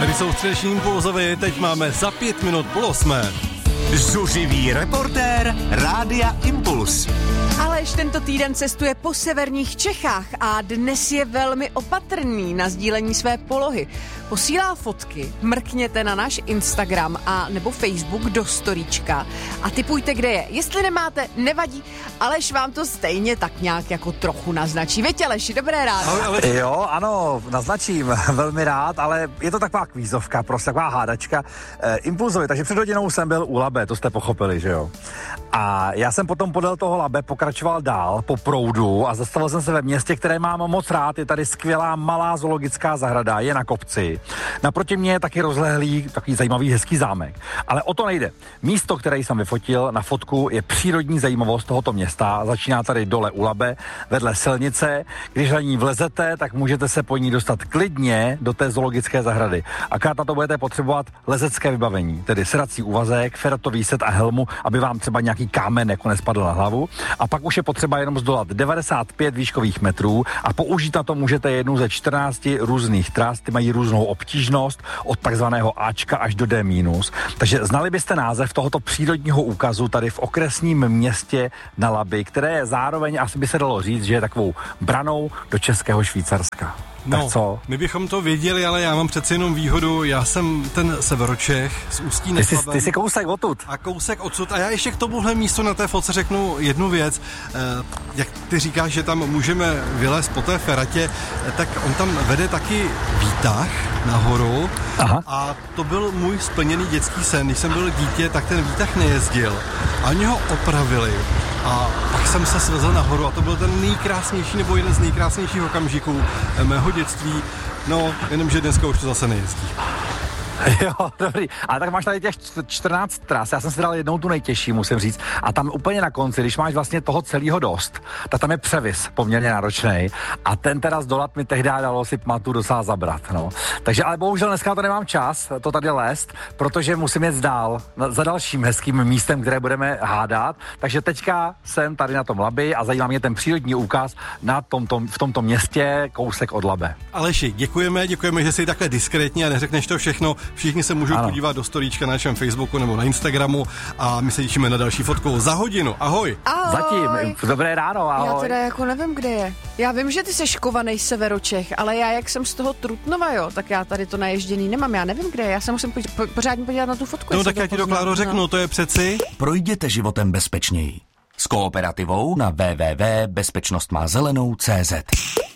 Tady jsou středeční impulzovi, teď máme za 5 minut 7:30. Zuřivý reportér Rádia Impuls. Aleš tento týden cestuje po severních Čechách a dnes je velmi opatrný na sdílení své polohy. Posílá fotky, mrkněte na náš Instagram a nebo Facebook do storíčka a tipujte, kde je. Jestli nemáte, nevadí, Aleš vám to stejně tak nějak jako trochu naznačí. Víte, Aleši, dobré ráno. Jo, ano, naznačím, velmi rád, ale je to taková kvízovka, prostě taková hádačka impulzovi, takže před hodinou jsem byl u Labe, to jste pochopili, že jo. A já jsem potom podél toho Labe pokračoval dál po proudu a zastavil jsem se ve městě, které mám moc rád. Je tady skvělá malá zoologická zahrada, je na kopci. Naproti mě je taky rozlehlý, takový zajímavý, hezký zámek. Ale o to nejde. Místo, které jsem vyfotil na fotku, je přírodní zajímavost tohoto města. Začíná tady dole u Labe, vedle silnice. Když na ní vlezete, tak můžete se po ní dostat klidně do té zoologické zahrady. Akorát na to budete potřebovat lezecké vybavení, tedy sedací úvazek, ferotový set a helmu, aby vám třeba nějaký kámen jako nespadl na hlavu. A pak už je potřeba jenom zdolat 95 výškových metrů a použít na to můžete jednu ze 14 různých tras, ty mají různou obtížnost od takzvaného Ačka až do D-. Takže znali byste název tohoto přírodního úkazu tady v okresním městě na Labi, které je zároveň, asi by se dalo říct, že je takovou branou do českého Švýcarska. No, co? My bychom to věděli, ale já mám přeci jenom výhodu, já jsem ten severočech z Ústí nad Labem. Ty jsi kousek odtud. A kousek odsud. A já ještě k tomuhle místu na té fotce řeknu jednu věc. Jak ty říkáš, že tam můžeme vylézt po té feratě, tak on tam vede taky výtah nahoru. Aha. A to byl můj splněný dětský sen. Když jsem byl dítě, tak ten výtah nejezdil. A oni ho opravili. A pak jsem se svezl nahoru a to byl ten nejkrásnější nebo jeden z nejkrásnějších okamžiků mého dětství. No, jenomže dneska už to zase nejezdí. Jo, dobrý. Ale tak máš tady těch 14 tras, já jsem si dal jednou tu nejtěžší, musím říct. A tam úplně na konci, když máš vlastně toho celého dost, tak tam je převis poměrně náročný. A ten teda zdolat mi tehdy dalo si pamatuju docela zabrat, no. Takže ale bohužel dneska to nemám čas, to tady lézt, protože musím jet dál za dalším hezkým místem, které budeme hádat. Takže teďka jsem tady na tom Labi a zajímá mě ten přírodní úkaz v tomto městě kousek od Labe. Aleši, děkujeme, že jsi takhle diskrétní a neřekneš to všechno. Všichni se můžou podívat do storíčka na našem Facebooku nebo na Instagramu a my se těšíme na další fotku za hodinu. Ahoj. Ahoj. Zatím, dobré ráno, ahoj. Já teda jako nevím, kde je. Já vím, že ty jsi kovanej severočech, ale já jak jsem z toho Trutnova, jo, tak já tady to naježděný nemám, já nevím, kde je. Já se musím pořádně podívat na tu fotku. No tak já ti to, Kláro, řeknu, to je přeci... Projděte životem bezpečněji. S Kooperativou na www.bezpečnostmázelenou.cz